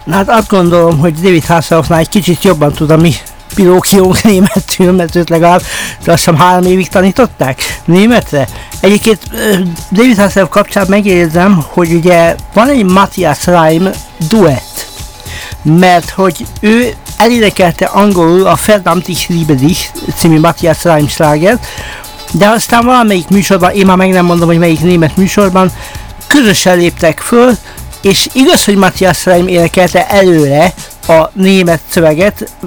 Hát azt gondolom, hogy David Hasselhoffnál egy kicsit jobban tud a mi Pinocchiónk németül, mert őt legalább azt hiszem 3 évig tanították németre. Egyébként David Hasselhoff kapcsán megjegyzem, hogy ugye van egy Matthias Reim duett, mert hogy ő elénekelte angolul a Verdammt ich liebe dich című Matthias Reim slágert, de aztán valamelyik műsorban, én már meg nem mondom, hogy melyik német műsorban, közösen léptek föl, és igaz, hogy Matthias Reim énekelte előre a német szöveget,